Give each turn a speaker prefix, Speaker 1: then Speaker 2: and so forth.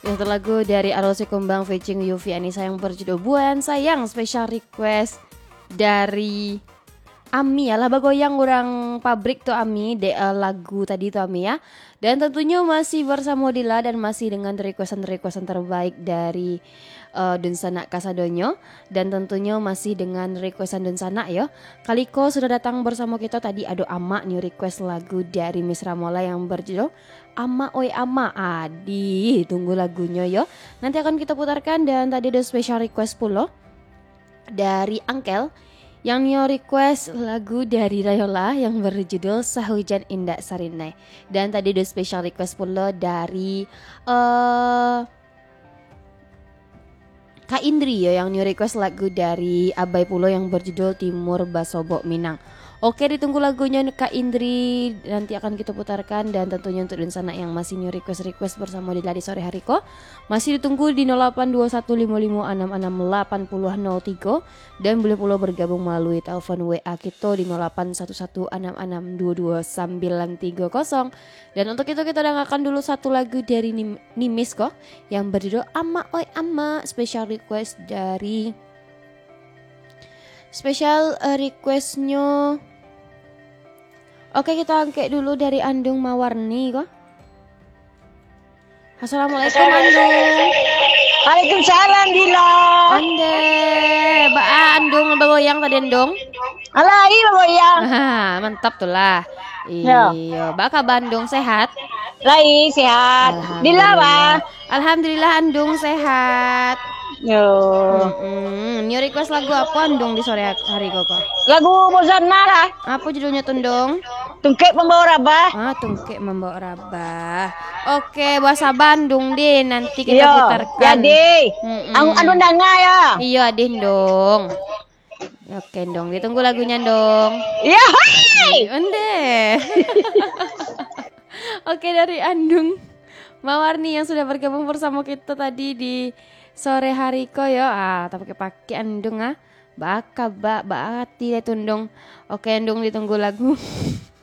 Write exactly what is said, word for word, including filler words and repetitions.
Speaker 1: Itu lagu dari Arosi Kumbang featuring Yufi Anissa yang berjudul Buan Sayang. Special request dari Ami ya, lah bagoyang orang pabrik tuh Ami de uh, lagu tadi tuh Ami ya. Dan tentunya masih bersama Dila dan masih dengan requestan-requestan terbaik dari uh, Dunsana Kasadonyo. Dan tentunya masih dengan requestan Dunsana ya. Kaliko sudah datang bersama kita tadi, ada Ama new request lagu dari Miss Ramola yang berjudul Ama Oi Ama. Adi, tunggu lagunya yo. Nanti akan kita putarkan. Dan tadi ada special request pula dari Angkel yang neo request lagu dari Rayola yang berjudul Sahujan Indah Sarinai. Dan tadi ada special request pula dari uh, Kak Indri ya yang neo request lagu dari Abai Pulo yang berjudul Timur Basobo Minang. Oke, ditunggu lagunya Kak Indri, nanti akan kita putarkan. Dan tentunya untuk Dunsana yang masih new request-request bersama Dila di sore hari kok masih ditunggu di nol delapan dua satu lima lima enam enam delapan nol nol tiga. Dan boleh pula bergabung melalui telepon W A kita di nol delapan satu satu enam enam dua dua sembilan tiga nol. Dan untuk itu kita dengarkan dulu satu lagu dari Nim- Nimis kok yang berjudul Ama Oi Ama. Special request dari Special uh, requestnya. Oke, kita angkat dulu dari Andung Mawarni kok. Assalamualaikum Andung.
Speaker 2: Waalaikumsalam Dila.
Speaker 1: Ande, ba Andung bagoyang tadi Andung.
Speaker 2: Alah, iya bagoyang.
Speaker 1: Mantap tuh lah. Iya, baka Bandung sehat.
Speaker 2: Lai sehat. Dila ba?
Speaker 1: Alhamdulillah Andung sehat.
Speaker 2: Yo.
Speaker 1: Mm-mm. New request lagu apa Andung di sore hari kok?
Speaker 2: Lagu Bozana lah.
Speaker 1: Apa judulnya Tundong?
Speaker 2: Tungkek membawa rabah.
Speaker 1: Ah, Tungkek membawa rabah. Oke, bahasa Bandung deh nanti kita
Speaker 2: Yo,
Speaker 1: putarkan.
Speaker 2: jadi, anu anu danga ya.
Speaker 1: Iya, deh dong. Oke dong, ditunggu lagunya dong.
Speaker 2: Iya, hai.
Speaker 1: Onde. Oke, dari Andung Mawarni yang sudah bergabung bersama kita tadi di sore hari ko yo. Ah, tapi pakai Andung ah. Baka ba baati deh tundong. Oke, Andung ditunggu lagu.